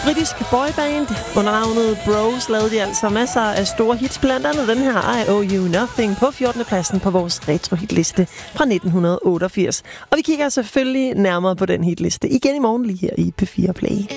britisk boyband. Under navnet Bros lavede de altså masser af store hits, blandt andet den her I Owe You Nothing på 14. pladsen på vores retro-hitliste fra 1988. Og vi kigger selvfølgelig nærmere på den hitliste igen i morgen lige her i P4 Play.